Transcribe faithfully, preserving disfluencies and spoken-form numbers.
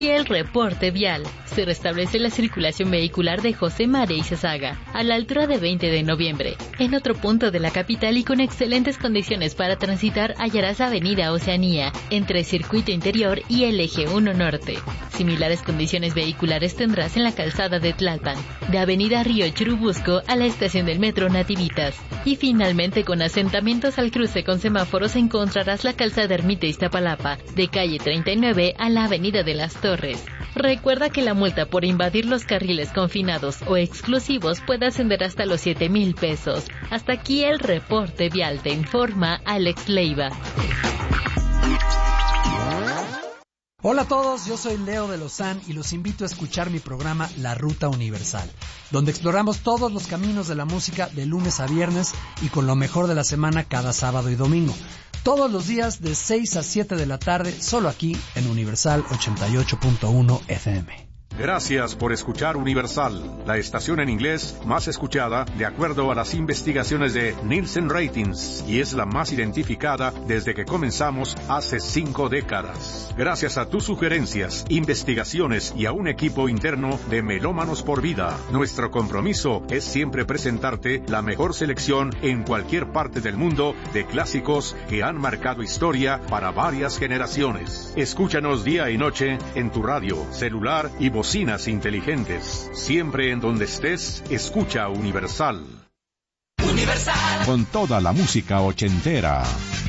Y el reporte vial. Se restablece la circulación vehicular de José María Izazaga, a la altura de veinte de noviembre. En otro punto de la capital y con excelentes condiciones para transitar hallarás Avenida Oceanía, entre Circuito Interior y el Eje uno Norte. Similares condiciones vehiculares tendrás en la calzada de Tlalpan, de Avenida Río Churubusco a la estación del metro Nativitas. Y finalmente con asentamientos al cruce con semáforos encontrarás la calzada Ermita Iztapalapa, de calle treinta y nueve a la Avenida de las Torres. Recuerda que la multa por invadir los carriles confinados o exclusivos puede ascender hasta los siete mil pesos. Hasta aquí el reporte vial, te informa Alex Leiva. Hola a todos, yo soy Leo de Lozán y los invito a escuchar mi programa La Ruta Universal, donde exploramos todos los caminos de la música de lunes a viernes y con lo mejor de la semana cada sábado y domingo. Todos los días de seis a siete de la tarde, solo aquí en Universal ochenta y ocho punto uno F M. Gracias por escuchar Universal, la estación en inglés más escuchada de acuerdo a las investigaciones de Nielsen Ratings y es la más identificada desde que comenzamos hace cinco décadas. Gracias a tus sugerencias, investigaciones y a un equipo interno de Melómanos por Vida, nuestro compromiso es siempre presentarte la mejor selección en cualquier parte del mundo de clásicos que han marcado historia para varias generaciones. Escúchanos día y noche en tu radio, celular y bocinas inteligentes. Siempre en donde estés, escucha Universal. Universal. Con toda la música ochentera.